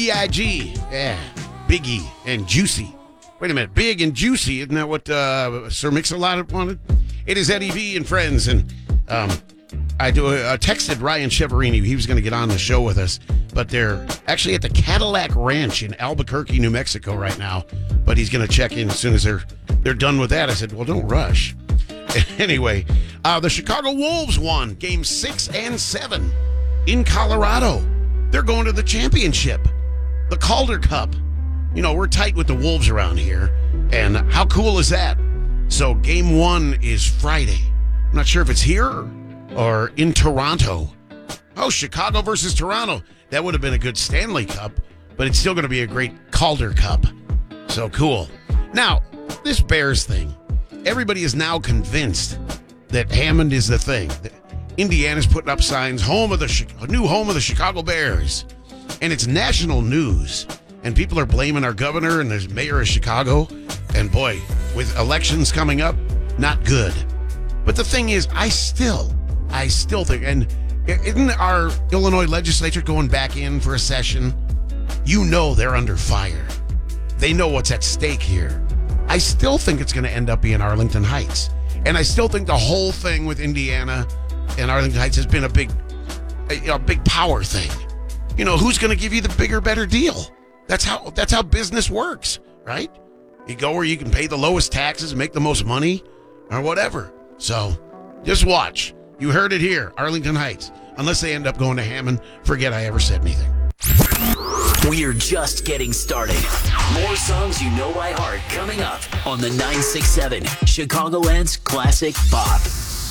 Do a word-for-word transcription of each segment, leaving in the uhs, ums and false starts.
B I G. Yeah, Biggie and Juicy. Wait a minute, Big and Juicy, isn't that what uh, Sir Mix-a-Lot wanted? It is Eddie V and friends, and um, I do a, I texted Ryan Cheverini. He was going to get on the show with us, but they're actually at the Cadillac Ranch in Albuquerque, New Mexico right now. But he's going to check in as soon as they're they're done with that. I said, well, don't rush. Anyway, uh, the Chicago Wolves won game six and seven in Colorado. They're going to the championship, the Calder Cup. You know, we're tight with the Wolves around here, and how cool is that? So game one is Friday. I'm not sure if it's here or in Toronto. Oh, Chicago versus Toronto. That would have been a good Stanley Cup, but it's still going to be a great Calder Cup. So cool. Now, this Bears thing. Everybody is now convinced that Hammond is the thing. That Indiana's putting up signs, home of the new home of the Chicago Bears. And it's national news. And people are blaming our governor and the mayor of Chicago. And boy, with elections coming up, not good. But the thing is, I still, I still think, and isn't our Illinois legislature going back in for a session? You know they're under fire. They know what's at stake here. I still think it's going to end up being Arlington Heights. And I still think the whole thing with Indiana and Arlington Heights has been a big, a, a big power thing. You know, who's going to give you the bigger, better deal? That's how that's how business works, right? You go where you can pay the lowest taxes and make the most money or whatever. So just watch. You heard it here, Arlington Heights. Unless they end up going to Hammond, forget I ever said anything. We're just getting started. More songs you know by heart coming up on the nine six seven Chicagoland's Classic Pop.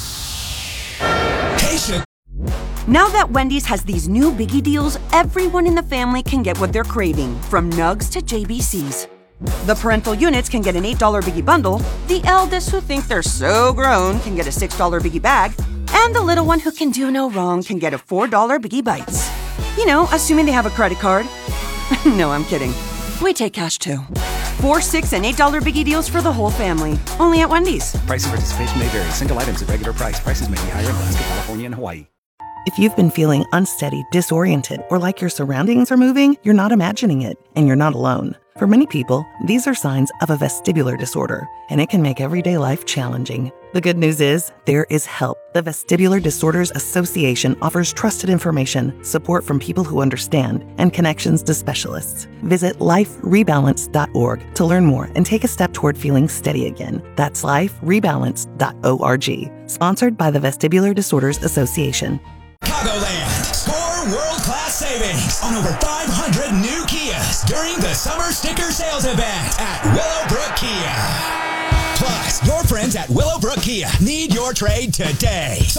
Hey, Ch- Now that Wendy's has these new biggie deals, everyone in the family can get what they're craving, from nugs to J B Cs. The parental units can get an eight dollar biggie bundle, the eldest who think they're so grown can get a six dollar biggie bag, and the little one who can do no wrong can get a four dollar biggie bites. You know, assuming they have a credit card. No, I'm kidding. We take cash too. Four, six, and eight dollar biggie deals for the whole family. Only at Wendy's. Price and participation may vary. Single items at regular price. Prices may be higher in Alaska, California, and Hawaii. If you've been feeling unsteady, disoriented, or like your surroundings are moving, you're not imagining it, and you're not alone. For many people, these are signs of a vestibular disorder, and it can make everyday life challenging. The good news is, there is help. The Vestibular Disorders Association offers trusted information, support from people who understand, and connections to specialists. Visit life rebalance dot org to learn more and take a step toward feeling steady again. That's life rebalance dot org. Sponsored by the Vestibular Disorders Association. Chicagoland. Score world-class savings on over five hundred new Kias during the summer sticker sales event at Willowbrook Kia. Plus, your friends at Willowbrook Kia need your trade today. So